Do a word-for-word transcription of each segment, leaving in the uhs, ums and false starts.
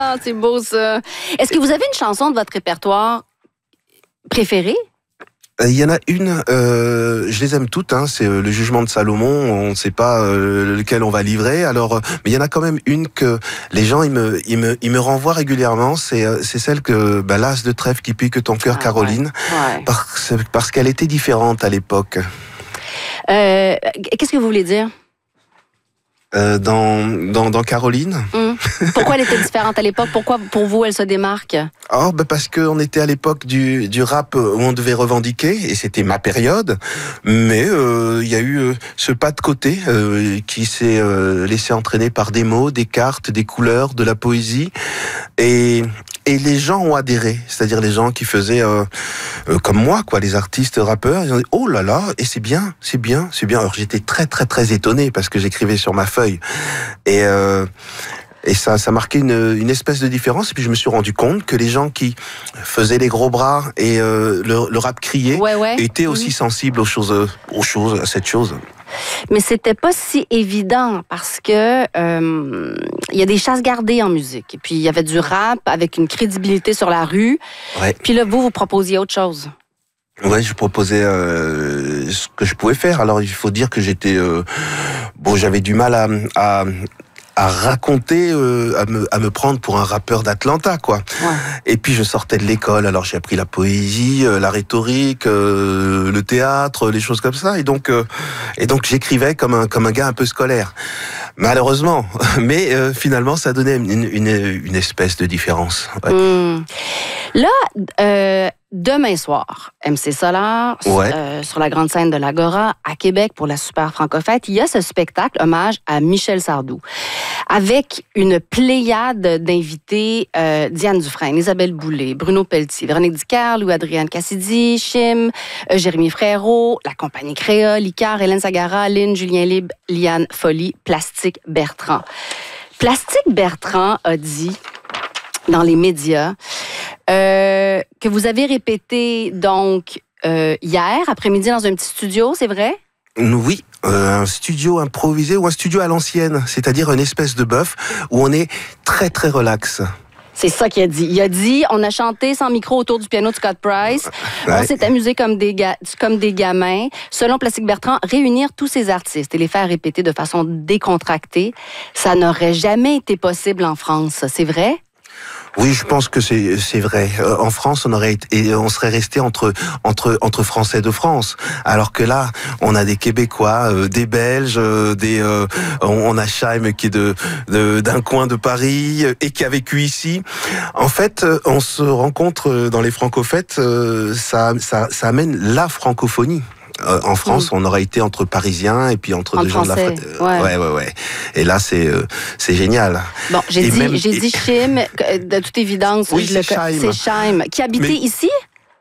Ah, c'est beau ça. Est-ce que vous avez une chanson de votre répertoire préférée? Il y en a une, euh, je les aime toutes, hein, c'est euh, le Jugement de Salomon, on ne sait pas euh, lequel on va livrer, alors, euh, mais il y en a quand même une que les gens ils me, ils me, ils me renvoient régulièrement, c'est, euh, c'est celle que bah, l'as de trèfle qui pique ton cœur, ah, Caroline, ouais. Ouais. Parce, parce qu'elle était différente à l'époque. Euh, qu'est-ce que vous voulez dire? Euh, dans, dans, dans Caroline. Mmh. Pourquoi elle était différente à l'époque? Pourquoi, pour vous, elle se démarque? Oh, ben parce qu'on était à l'époque du, du rap où on devait revendiquer, et c'était ma période, mais il euh, y a eu euh, ce pas de côté euh, qui s'est euh, laissé entraîner par des mots, des cartes, des couleurs, de la poésie, et... Et les gens ont adhéré, c'est-à-dire les gens qui faisaient euh, euh, comme moi, quoi, les artistes rappeurs, ils ont dit oh là là, et c'est bien, c'est bien, c'est bien. Alors j'étais très très très étonné parce que j'écrivais sur ma feuille et euh, et ça ça marquait une une espèce de différence. Et puis je me suis rendu compte que les gens qui faisaient les gros bras et euh, le, le rap crié ouais, ouais. étaient aussi mmh. sensibles aux choses, aux choses, à cette chose. Mais c'était pas si évident parce que euh, il y a des chasses gardées en musique. Et puis il y avait du rap avec une crédibilité sur la rue. Ouais. Puis là, vous, vous proposiez autre chose. Ouais, je proposais euh, ce que je pouvais faire. Alors il faut dire que j'étais euh, bon, j'avais du mal à, à à raconter, euh, à, me, à me prendre pour un rappeur d'Atlanta, quoi. Ouais. Et puis je sortais de l'école, alors j'ai appris la poésie, euh, la rhétorique, euh, le théâtre, les choses comme ça. Et donc, euh, et donc j'écrivais comme un comme un gars un peu scolaire. Malheureusement, mais euh, finalement ça donnait une, une, une espèce de différence. Ouais. Mmh. Là, euh, demain soir, M C Solar, ouais. euh, sur la grande scène de l'Agora, à Québec, pour la Super Franco-Fête, il y a ce spectacle hommage à Michel Sardou, avec une pléiade d'invités, euh, Diane Dufresne, Isabelle Boulay, Bruno Pelletier, Véronique Dicker, Louis-Adrienne Cassidy, Chim, euh, Jérémy Frérot, la compagnie Créole, Icar, Hélène Sagara, Lynn, Julien Libre, Liane Folly, Plastique Bertrand. Plastique Bertrand a dit dans les médias euh, que vous avez répété donc euh, hier après-midi dans un petit studio, c'est vrai? Oui, euh, un studio improvisé ou un studio à l'ancienne, c'est-à-dire une espèce de bœuf où on est très très relax. C'est ça qu'il a dit. Il a dit, on a chanté sans micro autour du piano de Scott Price. Ouais. On s'est amusé comme des, ga- comme des gamins. Selon Plastique Bertrand, réunir tous ces artistes et les faire répéter de façon décontractée, ça n'aurait jamais été possible en France. C'est vrai? Oui, je pense que c'est c'est vrai. Euh, en France, on aurait été, on serait resté entre entre entre Français de France, alors que là, on a des Québécois, euh, des Belges, euh, des euh, on a Chaim qui est de, de d'un coin de Paris euh, et qui a vécu ici. En fait, euh, on se rencontre dans les Franco-Fêtes, euh, ça ça ça amène la francophonie. Euh, en France, mmh. on aurait été entre Parisiens et puis entre, entre des gens français. De la France. Ouais. ouais, ouais, ouais. Et là, c'est euh, c'est génial. Bon, j'ai et dit, même... j'ai dit Chim, de toute évidence. Oui, je c'est le... C'est Chaim. Qui habitait Mais... ici?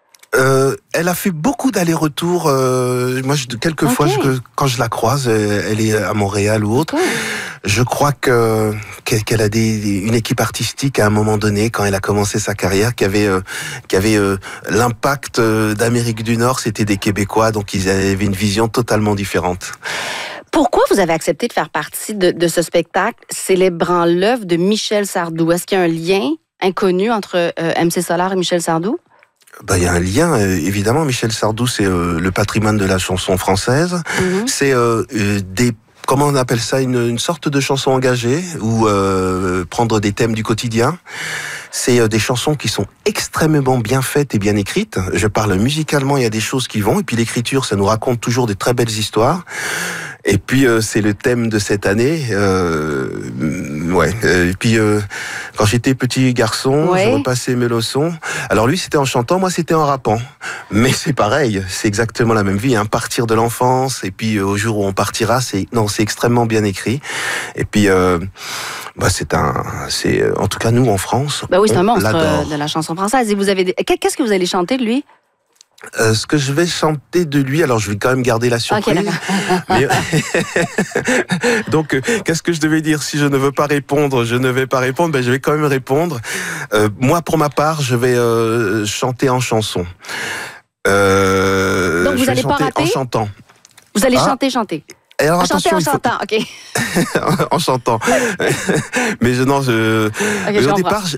Euh, elle a fait beaucoup d'allers-retours. Euh, moi, je, quelquefois, okay. je, quand je la croise, elle est à Montréal ou autre. Okay. Je crois que qu'elle a des, une équipe artistique à un moment donné, quand elle a commencé sa carrière, qui avait euh, qui avait euh, l'impact d'Amérique du Nord. C'était des Québécois, donc ils avaient une vision totalement différente. Pourquoi vous avez accepté de faire partie de, de ce spectacle célébrant l'œuvre de Michel Sardou? Est-ce qu'il y a un lien inconnu entre euh, M C Solar et Michel Sardou? Ben, il y a un lien, euh, évidemment. Michel Sardou, c'est euh, le patrimoine de la chanson française. Mm-hmm. C'est euh, euh, des, comment on appelle ça, une, une sorte de chanson engagée, ou euh, prendre des thèmes du quotidien. C'est euh, des chansons qui sont extrêmement bien faites et bien écrites. Je parle musicalement, il y a des choses qui vont, et puis l'écriture, ça nous raconte toujours des très belles histoires. Et puis euh, c'est le thème de cette année. Euh, ouais. Et puis euh, quand j'étais petit garçon, ouais. je repassais mes leçons. Alors lui c'était en chantant, moi c'était en rappant. Mais c'est pareil, c'est exactement la même vie. Hein. Partir de l'enfance et puis euh, au jour où on partira, c'est non, c'est extrêmement bien écrit. Et puis euh, bah c'est un, c'est en tout cas nous en France. Bah oui, c'est un monstre de la chanson française. Et vous avez, des... qu'est-ce que vous allez chanter de lui? Euh, ce que je vais chanter de lui, alors je vais quand même garder la surprise. Okay, mais... Donc, euh, qu'est-ce que je devais dire? Si je ne veux pas répondre, je ne vais pas répondre. Ben, je vais quand même répondre. Euh, moi, pour ma part, je vais euh, chanter en chanson. Euh, Donc, vous n'allez pas rater en chantant. Vous allez ah. chanter, chanter. Et alors, en chanter en faut... chantant, ok. en chantant. Mais je, non, je... Okay, Mais je au départ,